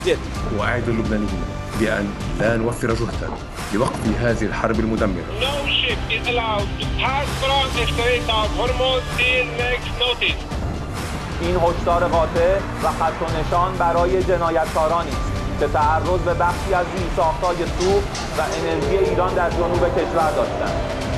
وأعد اللبنانيين بأن لا نوفر جهدا لوقف هذه الحرب المدمرة. No ship is allowed to pass from the Strait of Hormuz till next notice. این هشدار قاطع و خط و نشان برای جنایتکارانی است که تعرض به بخشی از زیرساخت‌های سوخت و انرژی ایران در جنوب کشور داشتند.